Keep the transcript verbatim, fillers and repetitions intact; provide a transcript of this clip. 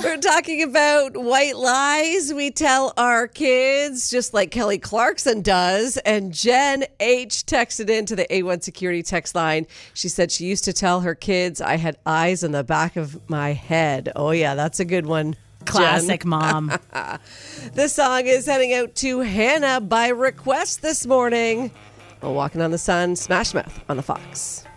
We're talking about white lies we tell our kids, just like Kelly Clarkson does. And Jen H texted into the A one Security text line. She said she used to tell her kids I had eyes on the back of my head. Oh, yeah, that's a good one. Classic Jen. mom. This song is heading out to Hannah by request this morning. While walking on the sun, Smash Mouth on the Fox.